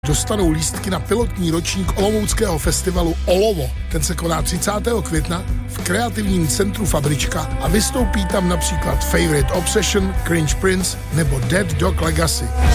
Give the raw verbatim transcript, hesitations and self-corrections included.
dostanou lístky na pilotní ročník olomouckého festivalu Olovo. Ten se koná třicátého května v kreativním centru Fabrička a vystoupí tam například Favorite Obsession, Cringe Prince nebo Dead Dog Legacy.